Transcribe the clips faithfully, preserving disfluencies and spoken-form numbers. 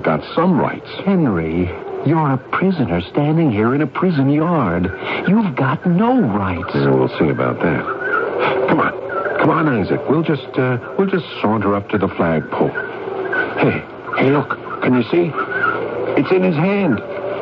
got some rights. Henry, you're a prisoner standing here in a prison yard. You've got no rights. Yeah, we'll see about that. Come on. Come on, Isaac. We'll just, uh, we'll just saunter up to the flagpole. Hey, hey, look. Can you see? It's in his hand.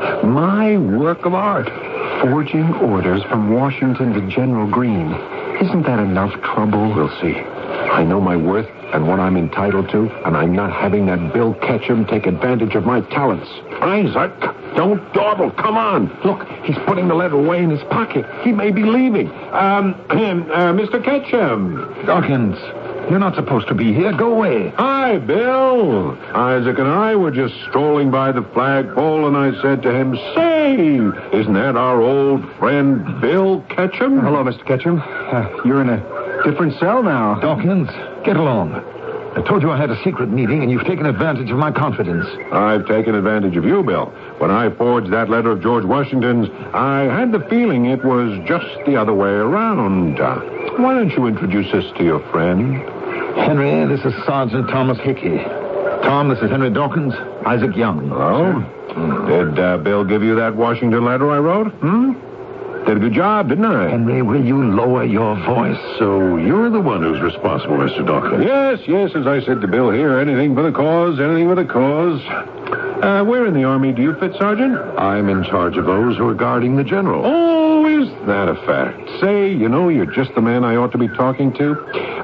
My work of art. Forging orders from Washington to General Greene. Isn't that enough trouble? We'll see. I know my worth and what I'm entitled to, and I'm not having that Bill Ketchum take advantage of my talents. Isaac, don't dawdle. Come on. Look, he's putting the letter away in his pocket. He may be leaving. Um, uh, Mister Ketchum. Dawkins, you're not supposed to be here. Go away. Hi, Bill. Isaac and I were just strolling by the flagpole, and I said to him, say, isn't that our old friend Bill Ketchum? Hello, Mister Ketchum. Uh, you're in a different cell now. Dawkins, get along. I told you I had a secret meeting, and you've taken advantage of my confidence. I've taken advantage of you, Bill. When I forged that letter of George Washington's, I had the feeling it was just the other way around. Uh, why don't you introduce us to your friend? Henry, this is Sergeant Thomas Hickey. Tom, this is Henry Dawkins. Isaac Young. Hello. Did uh, Bill give you that Washington letter I wrote? Hmm? Did a good job, didn't I? Henry, will you lower your voice? So you're the one who's responsible, Mister Dawkins. Yes, yes, as I said to Bill here, anything for the cause, anything for the cause. Uh, where in the Army do you fit, Sergeant? I'm in charge of those who are guarding the general. Oh, is that a fact? Say, you know, you're just the man I ought to be talking to.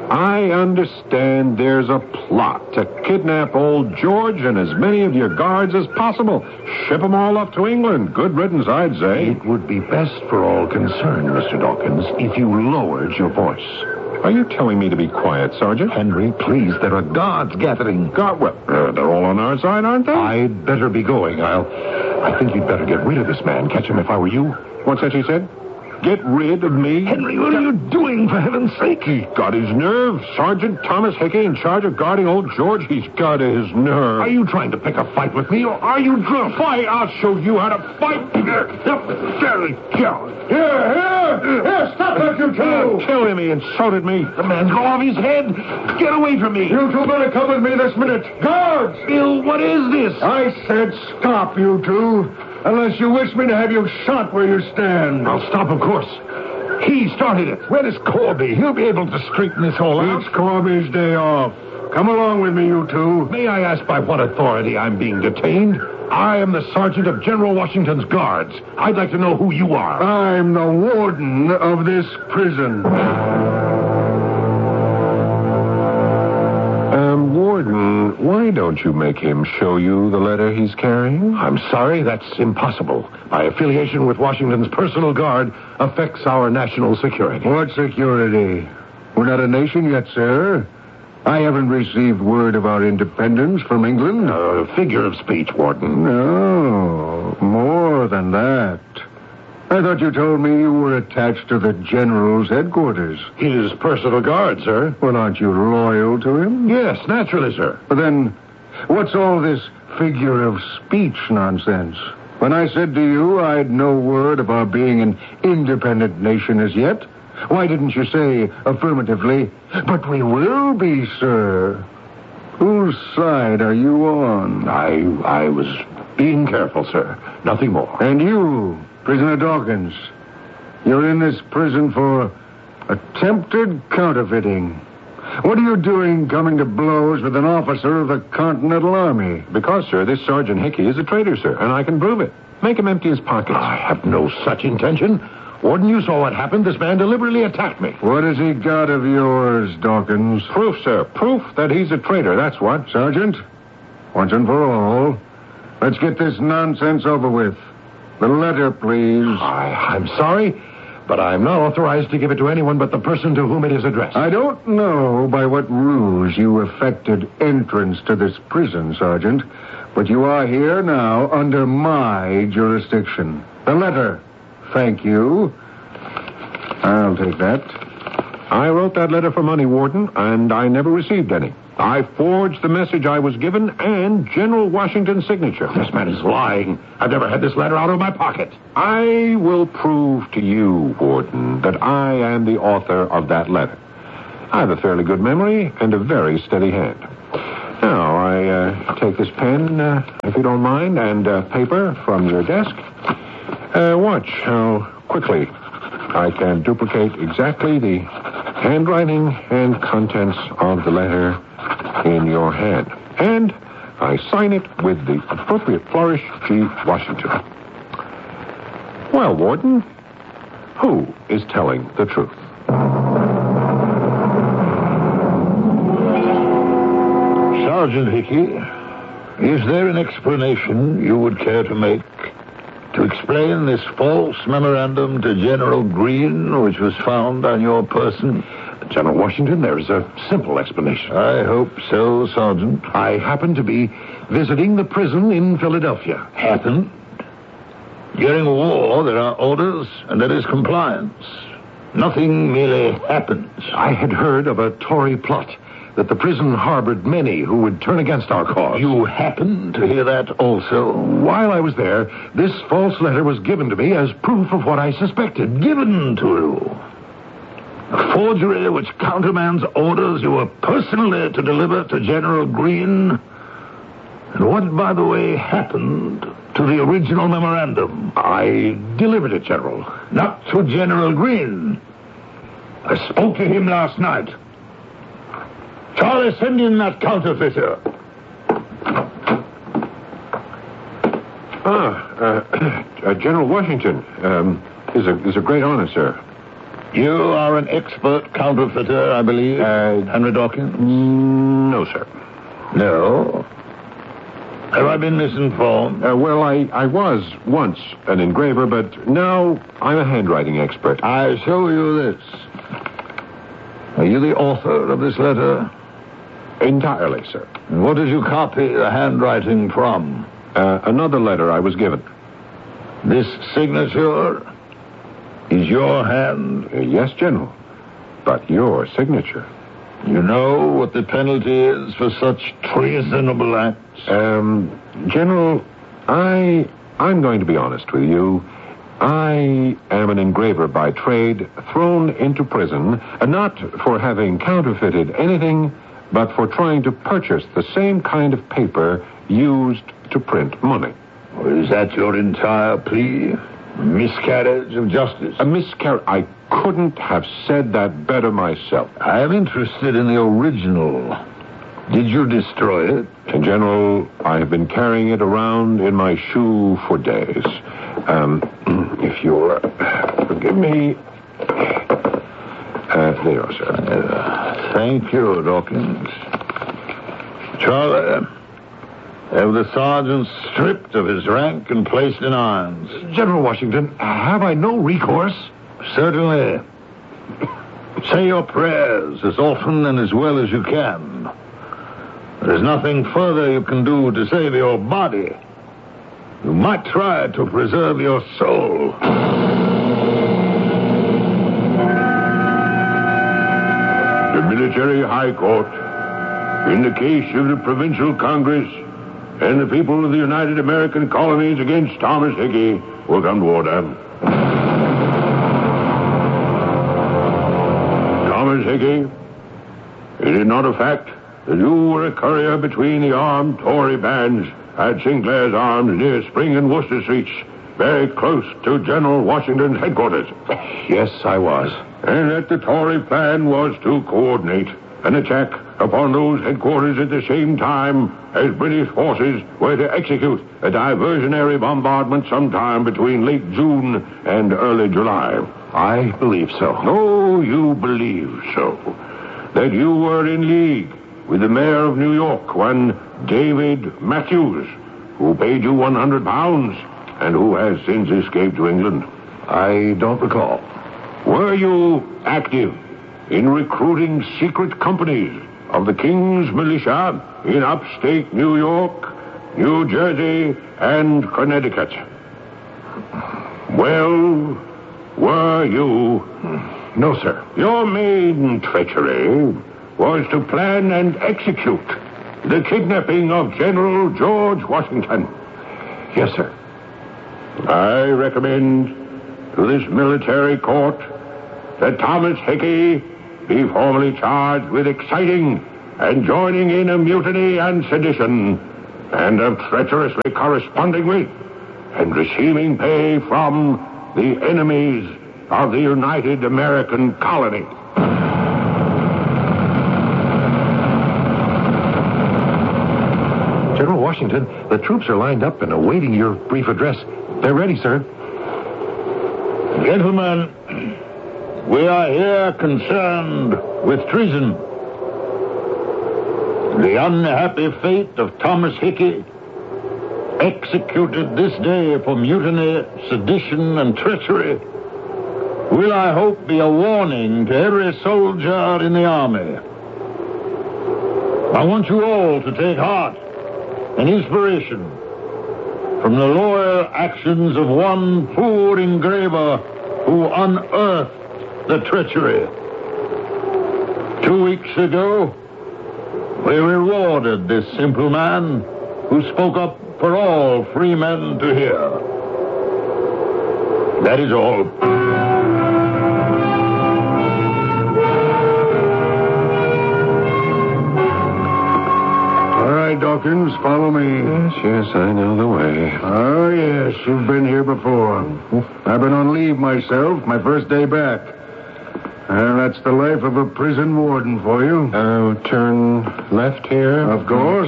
I understand there's a plot to kidnap old George and as many of your guards as possible. Ship them all up to England. Good riddance, I'd say. It would be best for all concerned, Mister Dawkins, if you lowered your voice. Are you telling me to be quiet, Sergeant? Henry, please, there are guards gathering. Guard, well, uh, they're all on our side, aren't they? I'd better be going. I'll... I think you'd better get rid of this man. Catch him if I were you. What's that you said? Get rid of me? Henry, what are you doing, for heaven's sake? He's got his nerve. Sergeant Thomas Hickey in charge of guarding old George. He's got his nerve. Are you trying to pick a fight with me, or are you drunk? Fight? I'll show you how to fight. Very coward. Here, here, here, stop that, you two. Kill him. He insulted me. The man's go off his head. Get away from me. You two better come with me this minute. Guards! Bill, what is this? I said stop, you two. Unless you wish me to have you shot where you stand. I'll stop, of course. He started it. Where is Corby? He'll be able to straighten this whole out. It's Corby's day off. Come along with me, you two. May I ask by what authority I'm being detained? I am the sergeant of General Washington's guards. I'd like to know who you are. I'm the warden of this prison. Um, Warden, why don't you make him show you the letter he's carrying? I'm sorry, that's impossible. My affiliation with Washington's personal guard affects our national security. What security? We're not a nation yet, sir. I haven't received word of our independence from England. A figure of speech, Warden. No, more than that. I thought you told me you were attached to the General's headquarters. His personal guard, sir. Well, aren't you loyal to him? Yes, naturally, sir. But then, what's all this figure of speech nonsense? When I said to you I'd no word of our being an independent nation as yet, why didn't you say affirmatively, but we will be, sir? Whose side are you on? I, I was being careful, sir. Nothing more. And you... Prisoner Dawkins, you're in this prison for attempted counterfeiting. What are you doing coming to blows with an officer of the Continental Army? Because, sir, this Sergeant Hickey is a traitor, sir, and I can prove it. Make him empty his pockets. I have no such intention. Warden, you saw what happened. This man deliberately attacked me. What has he got of yours, Dawkins? Proof, sir. Proof that he's a traitor, that's what. Sergeant, once and for all, let's get this nonsense over with. The letter, please. I, I'm sorry, but I'm not authorized to give it to anyone but the person to whom it is addressed. I don't know by what ruse you effected entrance to this prison, Sergeant, but you are here now under my jurisdiction. The letter. Thank you. I'll take that. I wrote that letter for money, Warden, and I never received any. I forged the message I was given and General Washington's signature. This man is lying. I've never had this letter out of my pocket. I will prove to you, Warden, that I am the author of that letter. I have a fairly good memory and a very steady hand. Now, I uh, take this pen, uh, if you don't mind, and uh, paper from your desk? Uh, watch how quickly I can duplicate exactly the handwriting and contents of the letter in your hand. And I sign it with the appropriate flourish, G. Washington. Well, Warden, who is telling the truth? Sergeant Hickey, is there an explanation you would care to make to explain this false memorandum to General Greene, which was found on your person? General Washington, there is a simple explanation. I hope so, Sergeant. I happened to be visiting the prison in Philadelphia. Happened? During war, there are orders, and there is compliance. Nothing merely happens. I had heard of a Tory plot that the prison harbored many who would turn against our cause. You happened to hear that also? While I was there, this false letter was given to me as proof of what I suspected. Given to you? A forgery which countermands orders you were personally to deliver to General Greene? And what, by the way, happened to the original memorandum? I delivered it, General. Not to General Greene. I spoke to him last night. Charlie, send in that counterfeiter. Ah, uh, uh, General Washington, um, is a, is a great honor, sir. You are an expert counterfeiter, I believe, Uh, Henry Dawkins? No, sir. No. Have I been misinformed? Uh, well, I, I was once an engraver, but now I'm a handwriting expert. I show you this. Are you the author of this letter? Entirely, sir. And what did you copy the handwriting from? Uh, another letter I was given. This signature is your hand. Uh, yes, General. But your signature. You know what the penalty is for such treasonable acts? Um, General, I, I'm going to be honest with you. I am an engraver by trade, thrown into prison, uh, not for having counterfeited anything, but for trying to purchase the same kind of paper used to print money. Or is that your entire plea? A miscarriage of justice? A miscarriage. I couldn't have said that better myself. I am interested in the original. Did you destroy it? And General, I have been carrying it around in my shoe for days. Um, if you'll uh, forgive me. Uh, there you are, sir. Uh, thank you, Dawkins. Charlie, have the sergeant stripped of his rank and placed in irons? General Washington, have I no recourse? Certainly. Say your prayers as often and as well as you can. There's nothing further you can do to save your body. You might try to preserve your soul. The Military High Court, in the case of the Provincial Congress and the people of the United American Colonies against Thomas Hickey, will come to order. Thomas Hickey, it is not a fact that you were a courier between the armed Tory bands at Sinclair's Arms near Spring and Worcester Streets, very close to General Washington's headquarters. Yes, I was. And that the Tory plan was to coordinate an attack upon those headquarters at the same time as British forces were to execute a diversionary bombardment sometime between late June and early July. I believe so. Oh, you believe so. That you were in league with the mayor of New York, one David Matthews, who paid you one hundred pounds and who has since escaped to England. I don't recall. Were you active in recruiting secret companies of the King's militia in upstate New York, New Jersey, and Connecticut? Well, were you? No, sir. Your main treachery was to plan and execute the kidnapping of General George Washington. Yes, sir. I recommend to this military court that Thomas Hickey be formally charged with exciting and joining in a mutiny and sedition, and of treacherously corresponding with and receiving pay from the enemies of the United American Colony. General Washington, the troops are lined up and awaiting your brief address. They're ready, sir. Gentlemen, we are here concerned with treason. The unhappy fate of Thomas Hickey, executed this day for mutiny, sedition, and treachery, will, I hope, be a warning to every soldier in the army. I want you all to take heart and inspiration from the loyal actions of one poor engraver who unearthed the treachery. Two weeks ago, we rewarded this simple man who spoke up for all free men to hear. That is all. All right, Dawkins, follow me. Yes, yes, I know the way. Oh, yes, you've been here before. I've been on leave myself, my first day back. Well, that's the life of a prison warden for you. Uh, turn left here. Of course.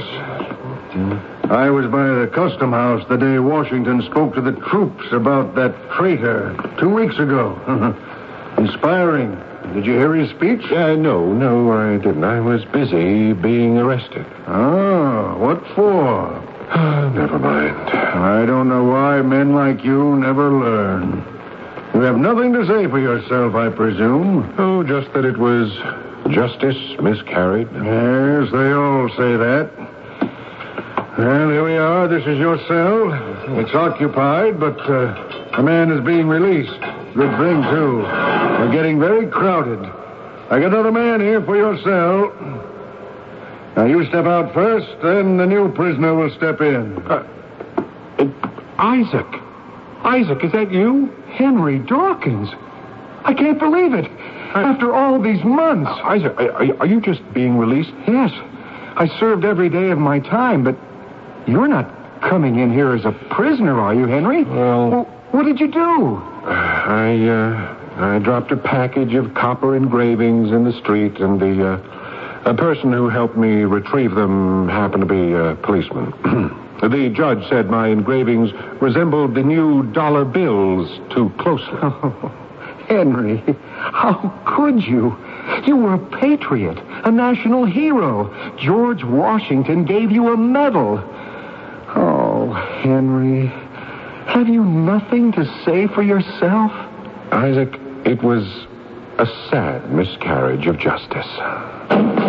I was by the custom house the day Washington spoke to the troops about that traitor two weeks ago. Inspiring. Did you hear his speech? Uh, no, no, I didn't. I was busy being arrested. Oh, what for? Never mind. I don't know why men like you never learn. You have nothing to say for yourself, I presume. Oh, just that it was justice miscarried. Yes, they all say that. Well, here we are. This is your cell. It's occupied, but uh, a man is being released. Good thing, too. We're getting very crowded. I got another man here for your cell. Now, you step out first, then the new prisoner will step in. Uh, uh, Isaac. Isaac, is that you? Henry Dawkins. I can't believe it. I... After all these months. Uh, Isaac, are, are you just being released? Yes. I served every day of my time, but you're not coming in here as a prisoner, are you, Henry? Well... well what did you do? I, uh... I dropped a package of copper engravings in the street, and the, uh... a person who helped me retrieve them happened to be a policeman. The judge said my engravings resembled the new dollar bills too closely. Oh, Henry, how could you? You were a patriot, a national hero. George Washington gave you a medal. Oh, Henry, have you nothing to say for yourself? Isaac, it was a sad miscarriage of justice.